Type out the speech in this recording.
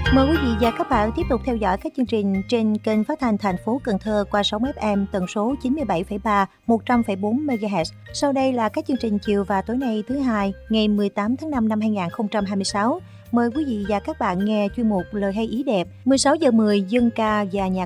Mời quý vị và các bạn tiếp tục theo dõi các chương trình trên kênh phát thanh thành phố Cần Thơ qua sóng FM tần số 97,3, 100,4 MHz. Sau đây là các chương trình chiều và tối nay thứ hai, ngày 18 tháng 5 năm 2026. Mời quý vị và các bạn nghe chuyên mục Lời hay ý đẹp, 16 giờ 10 dân ca và nhạc